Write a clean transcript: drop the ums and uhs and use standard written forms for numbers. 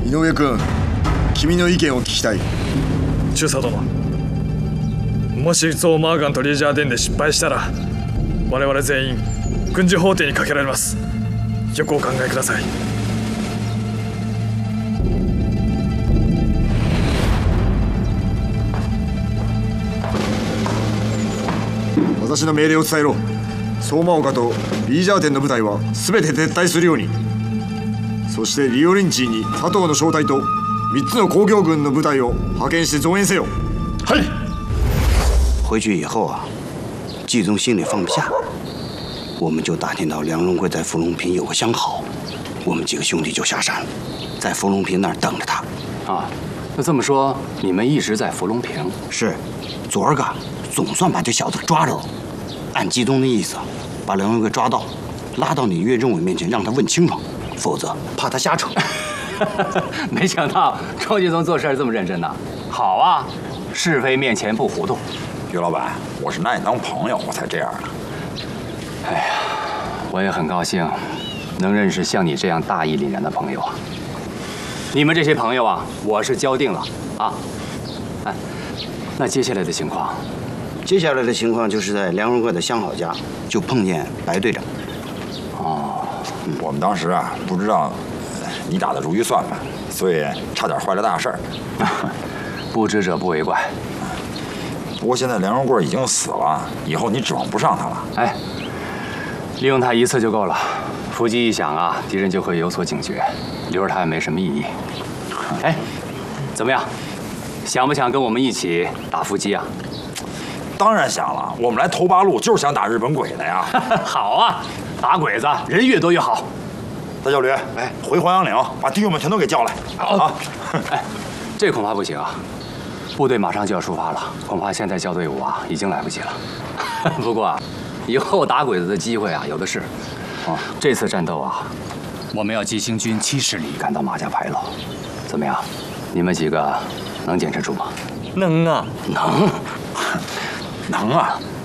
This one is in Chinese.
井上君、君の意見を聞きたい。 中佐殿、もしゾーマーガンとリージャーデンで失敗したら、我々全員軍事法廷にかけられます。よくお考えください。 私の命令を伝えろ。相馬丘とリージャー店の部隊は全て撤退するように。そしてリオリンチーに佐藤の小隊と3つの工業軍の部隊を派遣して増援せよ。 はい。回去以后啊，季宗心里放不下，我们就打听到梁荣贵在芙蓉坪有个相好，我们几个兄弟就下山，在芙蓉坪那儿等着他。 啊，那这么说，你们一直在芙蓉坪？ 是，昨儿个总算把这小子抓着了。按季宗的意思，把梁荣贵抓到，拉到你岳政委面前，让他问清楚，否则怕他瞎扯。 没想到周季宗做事这么认真呢。好啊，是非面前不糊涂。 岳老板，我是拿你当朋友，我才这样的。 哎呀，我也很高兴能认识像你这样大义凛然的朋友啊。你们这些朋友啊，我是交定了啊。哎，那接下来的情况？ 接下来的情况就是在梁荣贵的相好家就碰见白队长。 哦，我们当时啊不知道你打的如意算盘，所以差点坏了大事儿。 不知者不为怪。 不过现在梁荣贵已经死了，以后你指望不上他了。 哎，利用他一次就够了。伏击一响啊，敌人就会有所警觉，留着他也没什么意义。哎，怎么样？想不想跟我们一起打伏击啊？ 当然想了，我们来头八路就是想打日本鬼的呀。 好啊，打鬼子人越多越好。 大教驴，哎，回黄杨岭把弟兄们全都给叫来啊！ 哎，这恐怕不行啊，部队马上就要出发了，恐怕现在叫队伍啊已经来不及了。不过啊，以后打鬼子的机会啊有的是。哦，这次战斗啊，我们要急行军70里赶到马家牌楼，怎么样？你们几个能坚持住吗？ 能啊， 能。 能啊！